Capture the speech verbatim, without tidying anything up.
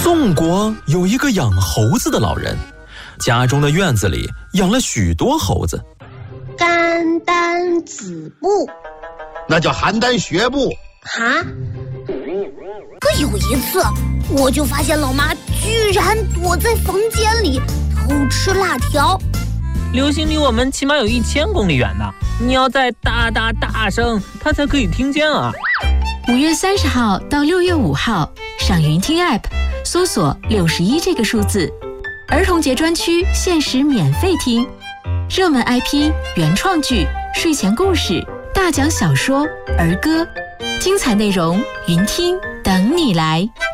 宋国有一个养猴子的老人，家中的院子里养了许多猴子。 肝胆子部， 那叫邯郸学步。 哈？可有一次，我就发现老妈居然躲在房间里偷吃辣条。 流星离我们起码有一千公里远呢，你要再大大大声，它才可以听见啊。 五月三十号到六月五号，上云听 App 搜索六十一这个数字，儿童节专区限时免费听，热门 I P、原创剧、睡前故事、大奖小说、儿歌，精彩内容云听等你来。